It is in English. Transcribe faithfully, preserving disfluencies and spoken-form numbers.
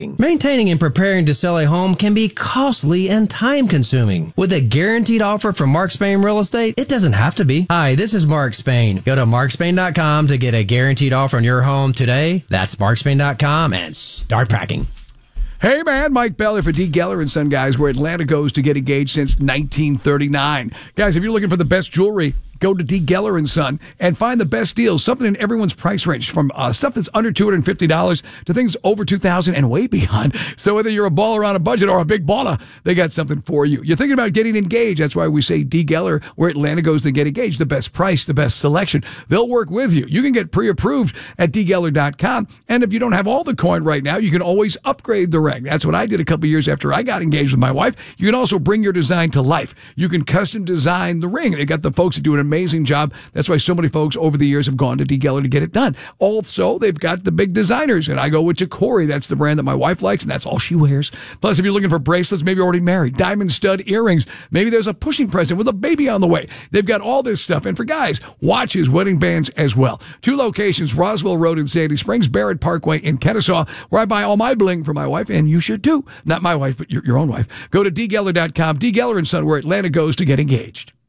Maintaining and preparing to sell a home can be costly and time-consuming. With a guaranteed offer from Mark Spain Real Estate, it doesn't have to be. Hi, this is Mark Spain. Go to mark spain dot com to get a guaranteed offer on your home today. That's mark spain dot com and start packing. Hey, man, Mike Beller for D. Geller and Son, guys, where Atlanta goes to get engaged since nineteen thirty-nine. Guys, if you're looking for the best jewelry, go to D. Geller and Son and find the best deals, something in everyone's price range, from uh, stuff that's under two hundred fifty dollars to things over two thousand dollars and way beyond. So whether you're a baller on a budget or a big baller, they got something for you. You're thinking about getting engaged. That's why we say D. Geller, where Atlanta goes to get engaged. The best price, the best selection. They'll work with you. You can get pre-approved at d geller dot com. And if you don't have all the coin right now, you can always upgrade the ring. That's what I did a couple years after I got engaged with my wife. You can also bring your design to life. You can custom design the ring. They got the folks that do an amazing job. That's why so many folks over the years have gone to D. Geller to get it done. Also, they've got the big designers, and I go with Chicori. That's the brand that my wife likes, and that's all she wears. Plus, if you're looking for bracelets, maybe you're already married, diamond stud earrings, maybe there's a pushing present with a baby on the way. They've got all this stuff. And for guys, watches, wedding bands as well. Two locations, Roswell Road in Sandy Springs, Barrett Parkway in Kennesaw, where I buy all my bling for my wife, and you should too. Not my wife, but your, your own wife. Go to d geller dot com. D. Geller and Son, where Atlanta goes to get engaged.